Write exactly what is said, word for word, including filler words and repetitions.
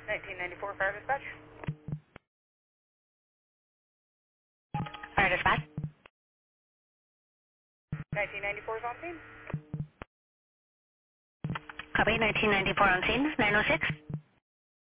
nineteen ninety-four Fire Dispatch. Fire dispatch. nineteen ninety-four is on scene. Copy, nineteen ninety-four on scene, nine oh six.